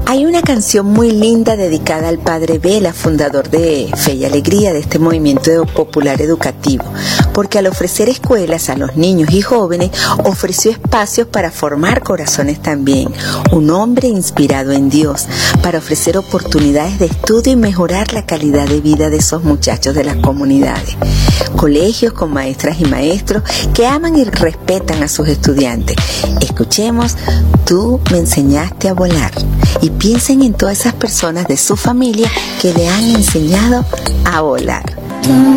Hay una canción muy linda dedicada al Padre Vela, fundador de Fe y Alegría, de este movimiento popular educativo, porque al ofrecer escuelas a los niños y jóvenes, ofreció espacios para formar corazones también. Un hombre inspirado en Dios, para ofrecer oportunidades de estudio y mejorar la calidad de vida de esos muchachos de las comunidades. Colegios con maestras y maestros que aman y respetan a sus estudiantes. Escuchemos Tú me enseñaste a volar. Y piensen en todas esas personas de su familia que le han enseñado a volar. Tú